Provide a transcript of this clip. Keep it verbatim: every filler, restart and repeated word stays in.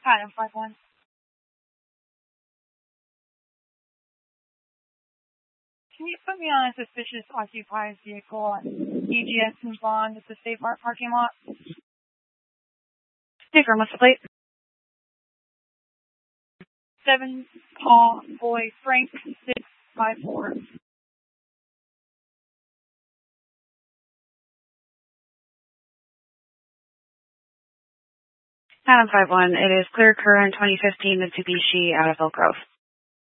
Adam five one. Can you put me on a suspicious occupied vehicle on E G S and Bond at the State Mart parking lot? Sticker, what's the plate? Seven Paul Boy Frank six five four. Adam five one. It is clear current twenty fifteen Mitsubishi out of Elk Grove.